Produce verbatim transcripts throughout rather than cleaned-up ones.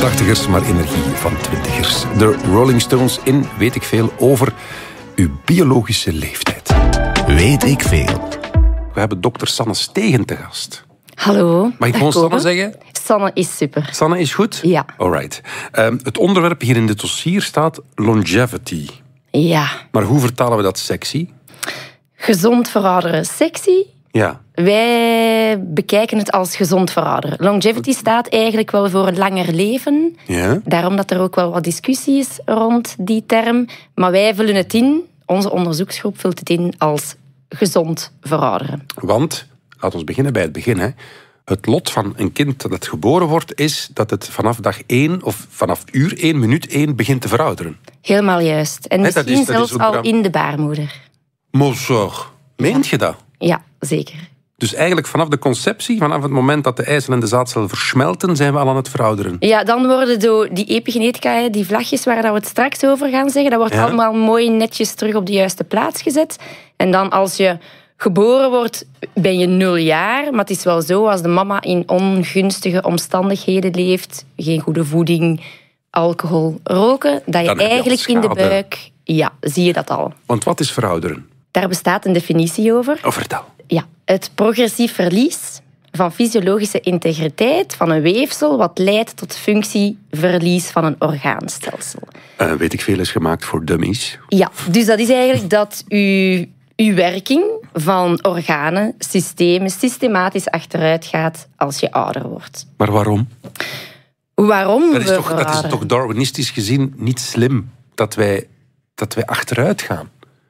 tachtigers, maar energie van twintigers. De Rolling Stones in Weet ik veel over uw biologische leeftijd. Weet ik veel. We hebben dokter Sanne Stegen te gast. Hallo. Mag ik gewoon Sanne zeggen? Sanne is super. Sanne is goed? Ja. Alright. Um, het onderwerp hier in dit dossier staat longevity. Ja. Maar hoe vertalen we dat sexy? Gezond verouderen. Sexy? Ja. Wij bekijken het als gezond verouderen. Longevity staat eigenlijk wel voor een langer leven. Ja. Daarom dat er ook wel wat discussie is rond die term. Maar wij vullen het in, onze onderzoeksgroep vult het in als gezond verouderen. Want, laten we beginnen bij het begin. Hè. Het lot van een kind dat geboren wordt is dat het vanaf dag één of vanaf uur één, minuut één begint te verouderen. Helemaal juist. En Hè, dat misschien is- dat is zelfs ook al dram- in de baarmoeder. Mozor. Meent je dat? Ja, zeker. Dus eigenlijk vanaf de conceptie, vanaf het moment dat de eicel en de zaadcel versmelten, zijn we al aan het verouderen. Ja, dan worden zo die epigenetica, die vlagjes waar we het straks over gaan zeggen, dat wordt Ja. allemaal mooi netjes terug op de juiste plaats gezet. En dan als je geboren wordt, ben je nul jaar. Maar het is wel zo, als de mama in ongunstige omstandigheden leeft, geen goede voeding, alcohol, roken, dat je Dan heb je al eigenlijk in de schade. buik, ja, zie je dat al. Want wat is verouderen? Daar bestaat een definitie over. Oh, vertel. Ja, het progressief verlies van fysiologische integriteit van een weefsel wat leidt tot functieverlies van een orgaanstelsel. Uh, weet ik veel is gemaakt voor dummies. Ja, dus dat is eigenlijk dat uw, uw werking van organen, systemen, systematisch achteruit gaat als je ouder wordt. Maar waarom? Waarom Dat is, we toch, dat is verouderen? toch darwinistisch gezien niet slim dat wij, dat wij achteruit gaan?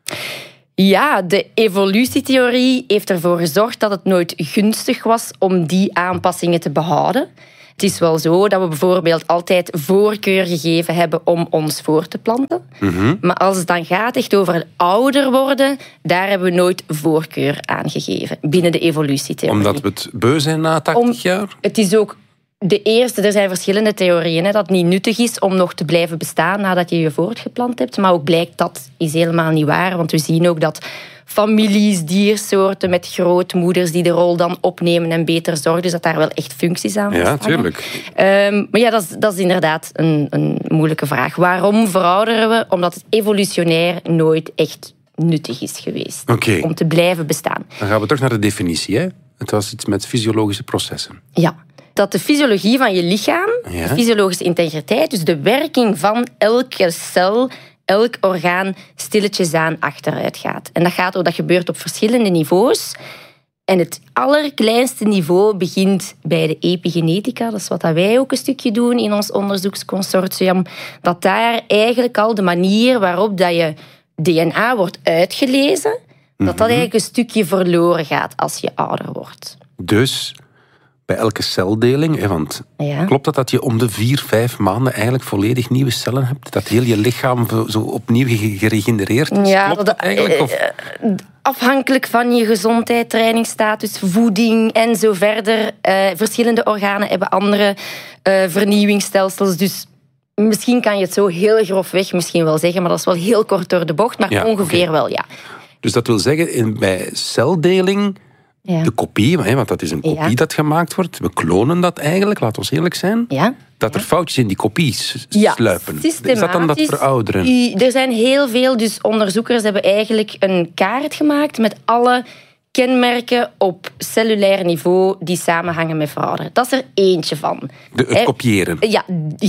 Ja, de evolutietheorie heeft ervoor gezorgd dat het nooit gunstig was om die aanpassingen te behouden. Het is wel zo dat we bijvoorbeeld altijd voorkeur gegeven hebben om ons voor te planten. Mm-hmm. Maar als het dan gaat echt over het ouder worden, daar hebben we nooit voorkeur aan gegeven binnen de evolutietheorie. Omdat we het beu zijn na tachtig Om- jaar? Het is ook de eerste, er zijn verschillende theorieën, hè, dat het niet nuttig is om nog te blijven bestaan nadat je je voortgeplant hebt. Maar ook blijkt dat is helemaal niet waar, want we zien ook dat families, diersoorten met grootmoeders die de rol dan opnemen en beter zorgen, dus dat daar wel echt functies aan Ja, vasthangen. tuurlijk. Um, maar ja, dat is, dat is inderdaad een, een moeilijke vraag. Waarom verouderen we? Omdat het evolutionair nooit echt nuttig is geweest Oké. om te blijven bestaan. Dan gaan we terug naar de definitie. Hè? Het was iets met fysiologische processen. Ja. Dat de fysiologie van je lichaam, Ja. de fysiologische integriteit, dus de werking van elke cel, elk orgaan, stilletjes aan achteruit gaat. En dat, gaat, dat gebeurt op verschillende niveaus. En het allerkleinste niveau begint bij de epigenetica. Dat is wat wij ook een stukje doen in ons onderzoeksconsortium. Dat daar eigenlijk al de manier waarop dat je D N A wordt uitgelezen, dat dat eigenlijk een stukje verloren gaat als je ouder wordt. Dus bij elke celdeling, hè, want Ja. klopt dat dat je om de vier, vijf maanden eigenlijk volledig nieuwe cellen hebt? Dat heel je lichaam zo opnieuw ge- geregenereerd is? Ja, klopt dat dat- eigenlijk? Of? Afhankelijk van je gezondheid, trainingsstatus, voeding en zo verder. Uh, verschillende organen hebben andere uh, vernieuwingsstelsels. Dus misschien kan je het zo heel grofweg misschien wel zeggen, maar dat is wel heel kort door de bocht. Maar Ja, ongeveer oké. wel, ja. Dus dat wil zeggen, in, bij celdeling, Ja. de kopie, hè, want dat is een kopie Ja. dat gemaakt wordt. We klonen dat eigenlijk, laten we eerlijk zijn. Ja. Dat er foutjes in die kopie s- Ja, sluipen. Is systematisch. dat dan dat verouderen? U- Er zijn heel veel, dus onderzoekers hebben eigenlijk een kaart gemaakt met alle kenmerken op cellulair niveau die samenhangen met verouderen. Dat is er eentje van. De, het Hè, kopiëren. Ja,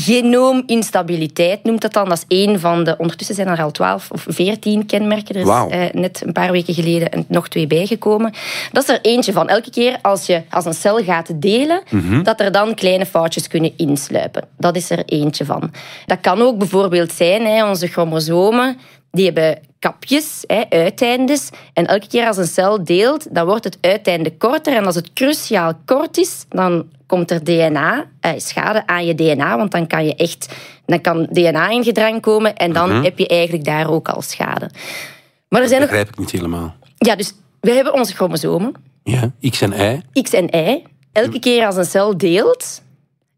genoominstabiliteit noemt dat dan. Dat is één van de... Ondertussen zijn er al twaalf of veertien kenmerken. Er is Wauw. eh, net een paar weken geleden een- nog twee bijgekomen. Dat is er eentje van. Elke keer als je als een cel gaat delen, dat er dan kleine foutjes kunnen insluipen. Dat is er eentje van. Dat kan ook bijvoorbeeld zijn, hè, onze chromosomen, die hebben kapjes, hè, uiteindes. En elke keer als een cel deelt, dan wordt het uiteinde korter. En als het cruciaal kort is, dan komt er D N A, eh, schade aan je D N A. Want dan kan je echt, dan kan D N A in gedrang komen. En dan heb je eigenlijk daar ook al schade. Maar er zijn Dat nog... begrijp ik niet helemaal. Ja, dus we hebben onze chromosomen, Ja, X en Y. X en Y. Elke keer als een cel deelt,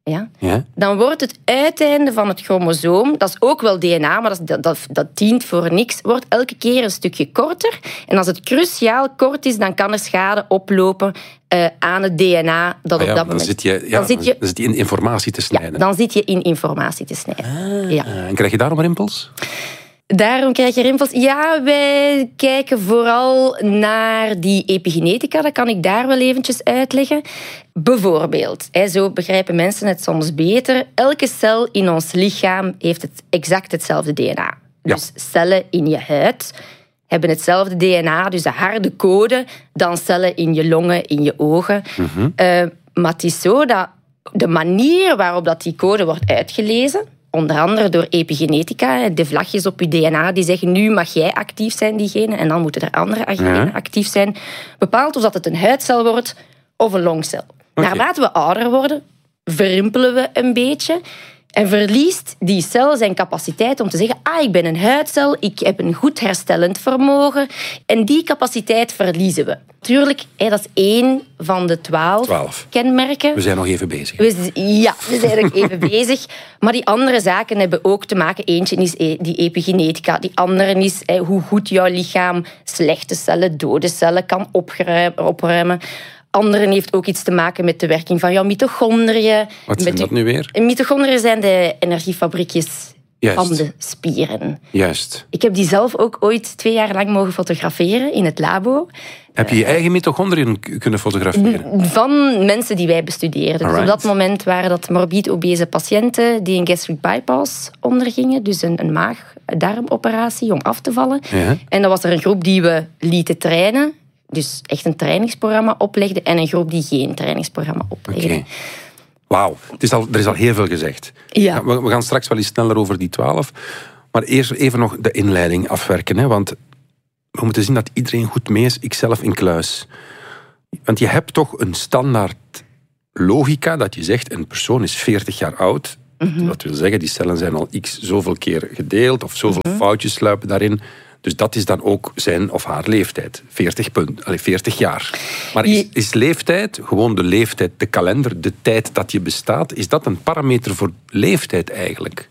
Ja? Ja? Dan wordt het uiteinde van het chromosoom, dat is ook wel D N A, maar dat, dat, dat dient voor niks, wordt elke keer een stukje korter. En als het cruciaal kort is, dan kan er schade oplopen uh, aan het D N A. Dat Ah ja, op dat dan moment... zit je, ja, dan zit je, dan zit je in informatie te snijden. Ja, dan zit je in informatie te snijden. Ah, ja. En krijg je daarom rimpels? Daarom krijg je rimpels. Ja, wij kijken vooral naar die epigenetica. Dat kan ik daar wel eventjes uitleggen. Bijvoorbeeld, zo begrijpen mensen het soms beter. Elke cel in ons lichaam heeft het exact hetzelfde D N A. Ja. Dus cellen in je huid hebben hetzelfde D N A, dus de harde code, dan cellen in je longen, in je ogen. Mm-hmm. Uh, maar het is zo dat de manier waarop dat die code wordt uitgelezen, onder andere door epigenetica, de vlagjes op je D N A die zeggen nu mag jij actief zijn, die genen, en dan moeten er andere genen Ja. actief zijn, bepaalt of dat het een huidcel wordt of een longcel. Okay. Naarmate we ouder worden, verrimpelen we een beetje en verliest die cel zijn capaciteit om te zeggen ah, ik ben een huidcel, ik heb een goed herstellend vermogen. En die capaciteit verliezen we. Tuurlijk, dat is één van de twaalf, Twaalf. kenmerken. We zijn nog even bezig. We, ja, we zijn nog even bezig. Maar die andere zaken hebben ook te maken. Eentje is die epigenetica. Die andere is hoe goed jouw lichaam slechte cellen, dode cellen kan opruimen. Anderen heeft ook iets te maken met de werking van jouw mitochondriën. Wat zijn met dat nu weer? Mitochondriën zijn de energiefabriekjes Juist. van de spieren. Juist. Ik heb die zelf ook ooit twee jaar lang mogen fotograferen in het labo. Heb je je eigen mitochondriën k- kunnen fotograferen? Van mensen die wij bestudeerden. Dus op Alright. dat moment waren dat morbid obese patiënten die een gastric bypass ondergingen. Dus een, een maag-darmoperatie om af te vallen. Ja. En dan was er een groep die we lieten trainen. Dus echt een trainingsprogramma oplegden. En een groep die geen trainingsprogramma oplegde. Oké. Wauw, het is al, er is al heel veel gezegd. Ja. We, we gaan straks wel iets sneller over die twaalf. Maar eerst even nog de inleiding afwerken. Hè? Want we moeten zien dat iedereen goed mee is, ikzelf in kluis. Want je hebt toch een standaard logica dat je zegt, een persoon is veertig jaar oud. Mm-hmm. Dat wil zeggen, die cellen zijn al x zoveel keer gedeeld of zoveel mm-hmm. foutjes sluipen daarin. Dus dat is dan ook zijn of haar leeftijd. veertig, punt, allez, veertig jaar. Maar is, is leeftijd, gewoon de leeftijd, de kalender, de tijd dat je bestaat, is dat een parameter voor leeftijd eigenlijk?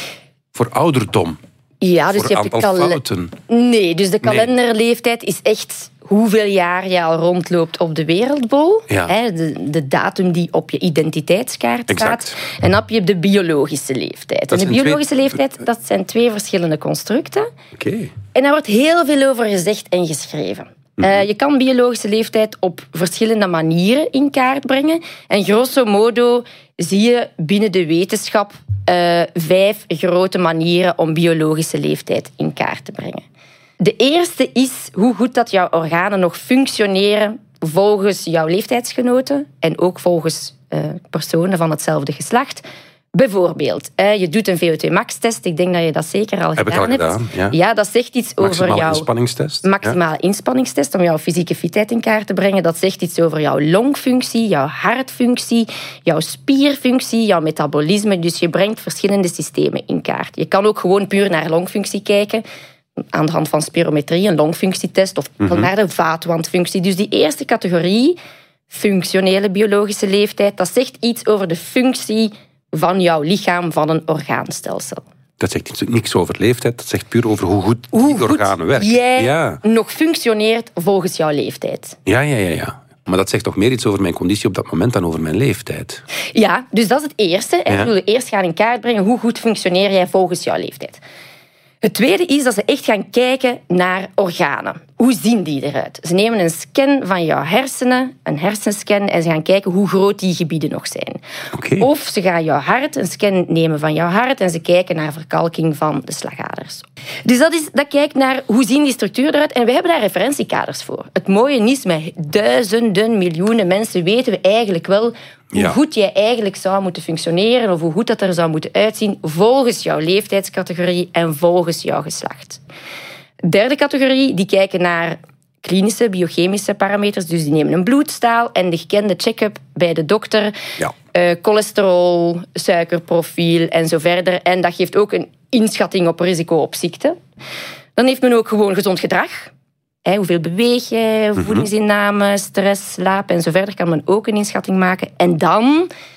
Voor ouderdom? Ja, dus voor je hebt de aantal kal- fouten? Nee, dus de kalenderleeftijd is echt hoeveel jaar je al rondloopt op de wereldbol. Ja. Hè, de, de datum die op je identiteitskaart Exact. staat. En dan heb je de biologische leeftijd. Dat en de zijn biologische twee- leeftijd, dat zijn twee verschillende constructen. Oké. En daar wordt heel veel over gezegd en geschreven. Mm-hmm. Uh, je kan biologische leeftijd op verschillende manieren in kaart brengen. En grosso modo zie je binnen de wetenschap uh, vijf grote manieren om biologische leeftijd in kaart te brengen. De eerste is hoe goed dat jouw organen nog functioneren volgens jouw leeftijdsgenoten en ook volgens uh, personen van hetzelfde geslacht. Bijvoorbeeld, je doet een V O twee max-test. Ik denk dat je dat zeker al Heb ik gedaan al hebt. gedaan, ja. Ja, dat zegt iets Maximale over jouw inspanningstest. maximale inspanningstest om jouw fysieke fitheid in kaart te brengen. Dat zegt iets over jouw longfunctie, jouw hartfunctie, jouw spierfunctie, jouw metabolisme. Dus je brengt verschillende systemen in kaart. Je kan ook gewoon puur naar longfunctie kijken, aan de hand van spirometrie, een longfunctietest, of mm-hmm. naar de vaatwandfunctie. Dus die eerste categorie, functionele biologische leeftijd, dat zegt iets over de functie van jouw lichaam, van een orgaanstelsel. Dat zegt niks over leeftijd, dat zegt puur over hoe goed Hoe die goed organen werken. jij ja. nog functioneert volgens jouw leeftijd. Ja, ja, ja, ja. Maar dat zegt toch meer iets over mijn conditie op dat moment dan over mijn leeftijd. Ja, dus dat is het eerste. Ja. Ik wil eerst gaan in kaart brengen hoe goed functioneer jij volgens jouw leeftijd. Het tweede is dat ze echt gaan kijken naar organen. Hoe zien die eruit? Ze nemen een scan van jouw hersenen, een hersenscan, en ze gaan kijken hoe groot die gebieden nog zijn. Okay. Of ze gaan jouw hart, een scan nemen van jouw hart, en ze kijken naar verkalking van de slagaders. Dus dat, is, dat kijkt naar hoe zien die structuren eruit, en we hebben daar referentiekaders voor. Het mooie is, met duizenden, miljoenen mensen weten we eigenlijk wel hoe ja. goed jij eigenlijk zou moeten functioneren of hoe goed dat er zou moeten uitzien volgens jouw leeftijdscategorie en volgens jouw geslacht. Derde categorie, die kijken naar klinische, biochemische parameters. Dus die nemen een bloedstaal en de gekende check-up bij de dokter. Ja. Uh, cholesterol, suikerprofiel en zo verder. En dat geeft ook een inschatting op risico op ziekte. Dan heeft men ook gewoon gezond gedrag. He, hoeveel beweeg je, voedingsinname, stress, slaap en zo verder kan men ook een inschatting maken. En dan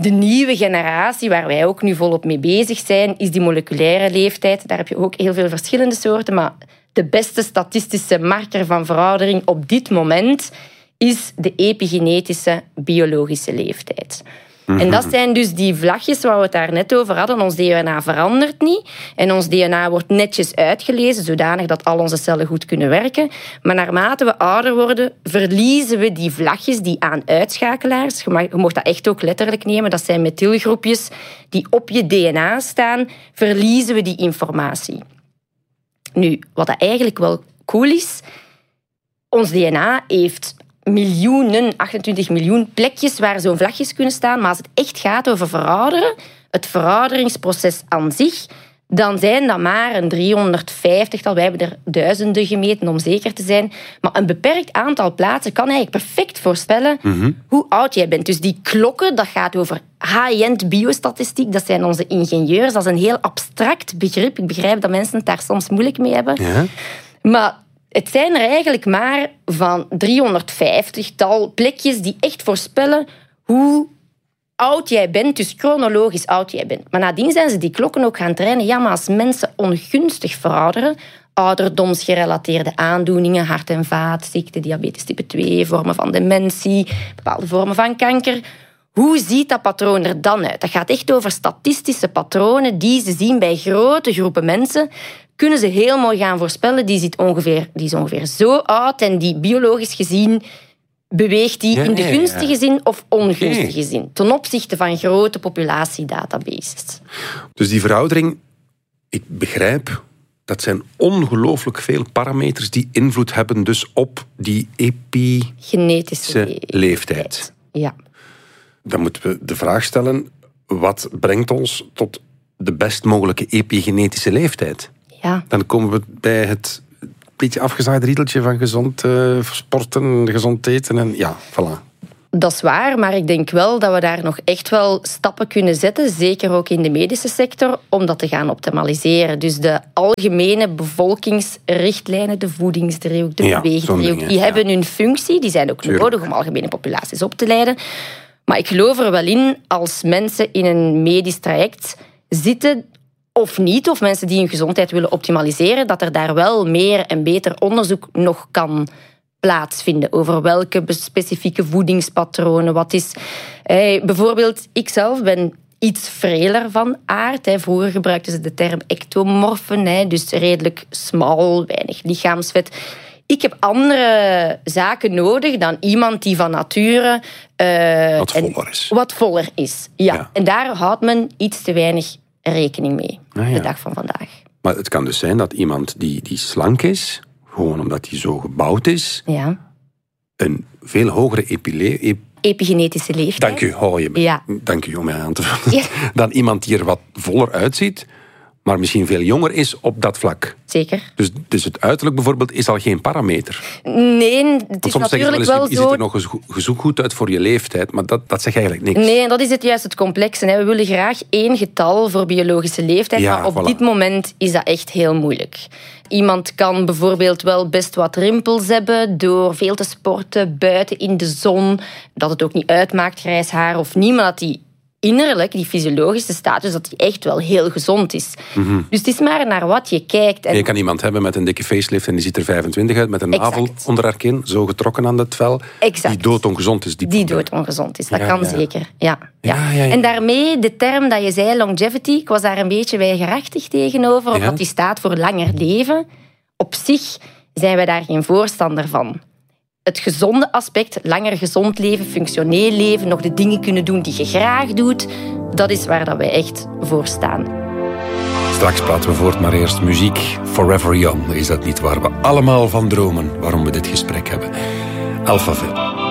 De nieuwe generatie, waar wij ook nu volop mee bezig zijn, is die moleculaire leeftijd. Daar heb je ook heel veel verschillende soorten, maar de beste statistische marker van veroudering op dit moment is de epigenetische biologische leeftijd. En dat zijn dus die vlagjes waar we het daar net over hadden. Ons D N A verandert niet. En ons D N A wordt netjes uitgelezen, zodanig dat al onze cellen goed kunnen werken. Maar naarmate we ouder worden, verliezen we die vlagjes, die aan-uitschakelaars. Je, mag, je mag dat echt ook letterlijk nemen. Dat zijn methylgroepjes die op je D N A staan. Verliezen we die informatie. Nu, wat dat eigenlijk wel cool is, ons D N A heeft miljoenen, achtentwintig miljoen plekjes waar zo'n vlagjes kunnen staan. Maar als het echt gaat over verouderen, het verouderingsproces aan zich, dan zijn dat maar een driehonderdvijftigtal. Wij hebben er duizenden gemeten om zeker te zijn. Maar een beperkt aantal plaatsen kan eigenlijk perfect voorspellen mm-hmm. hoe oud jij bent. Dus die klokken, dat gaat over high-end biostatistiek. Dat zijn onze ingenieurs. Dat is een heel abstract begrip. Ik begrijp dat mensen het daar soms moeilijk mee hebben. Ja. Maar het zijn er eigenlijk maar van driehonderdvijftigtal plekjes die echt voorspellen hoe oud jij bent, dus chronologisch oud jij bent. Maar nadien zijn ze die klokken ook gaan trainen. Ja, maar als mensen ongunstig verouderen, ouderdomsgerelateerde aandoeningen, hart- en vaatziekten, diabetes type twee, vormen van dementie, bepaalde vormen van kanker, hoe ziet dat patroon er dan uit? Dat gaat echt over statistische patronen die ze zien bij grote groepen mensen. Kunnen ze heel mooi gaan voorspellen. Die, zit ongeveer, die is ongeveer zo oud en die biologisch gezien beweegt die ja, in de gunstige ja. zin of ongunstige okay. zin. Ten opzichte van grote populatiedatabases. Dus die veroudering, ik begrijp, dat zijn ongelooflijk veel parameters die invloed hebben dus op die epigenetische leeftijd. Ja. Dan moeten we de vraag stellen, wat brengt ons tot de best mogelijke epigenetische leeftijd? Ja. Dan komen we bij het beetje afgezaaide riedeltje van gezond uh, sporten, gezond eten en ja, voilà. Dat is waar, maar ik denk wel dat we daar nog echt wel stappen kunnen zetten, zeker ook in de medische sector, om dat te gaan optimaliseren. Dus de algemene bevolkingsrichtlijnen, de voedingsdriehoek, de ja, beweegdriehoek, die ja. hebben hun functie, die zijn ook Tuurlijk. nodig om algemene populaties op te leiden. Maar ik geloof er wel in, als mensen in een medisch traject zitten, of niet, of mensen die hun gezondheid willen optimaliseren, dat er daar wel meer en beter onderzoek nog kan plaatsvinden over welke specifieke voedingspatronen, wat is. Eh, bijvoorbeeld, ik zelf ben iets vreler van aard. Hè. Vroeger gebruikten ze de term ectomorfen, hè, dus redelijk smal, weinig lichaamsvet. Ik heb andere zaken nodig dan iemand die van nature Uh, wat voller is. Wat voller is, ja. ja. En daar houdt men iets te weinig rekening mee, ah, ja. de dag van vandaag. Maar het kan dus zijn dat iemand die, die slank is, gewoon omdat hij zo gebouwd is, ja. een veel hogere epile- ep- epigenetische leeftijd. Dank u, oh, je ja. Dank u om mij aan te vullen. Ja. Dan iemand die er wat voller uitziet, maar misschien veel jonger is op dat vlak. Zeker. Dus, dus het uiterlijk bijvoorbeeld is al geen parameter. Nee, het is soms natuurlijk eens, wel je zo. ziet er nog gezoek goed uit voor je leeftijd, maar dat, dat zegt eigenlijk niks. Nee, en dat is het juist het complexe. Hè. We willen graag één getal voor biologische leeftijd, ja, maar op voilà. dit moment is dat echt heel moeilijk. Iemand kan bijvoorbeeld wel best wat rimpels hebben door veel te sporten buiten in de zon, dat het ook niet uitmaakt, grijs haar of niet, maar dat die innerlijk, die fysiologische status, dat die echt wel heel gezond is. Mm-hmm. Dus het is maar naar wat je kijkt. En je kan iemand hebben met een dikke facelift en die ziet er vijfentwintig uit, met een exact. navel onder haar kin, zo getrokken aan het vel, exact. die doodongezond is. Die, die doodongezond is, dat ja, kan ja. zeker. Ja, ja. Ja, ja, ja. En daarmee, de term dat je zei, longevity, ik was daar een beetje weigerachtig tegenover, omdat ja. die staat voor langer leven. Op zich zijn wij daar geen voorstander van. Het gezonde aspect, langer gezond leven, functioneel leven, nog de dingen kunnen doen die je graag doet, dat is waar dat wij echt voor staan. Straks praten we voort, maar eerst muziek. Forever Young, is dat niet waar we allemaal van dromen, waarom we dit gesprek hebben? Alphaville.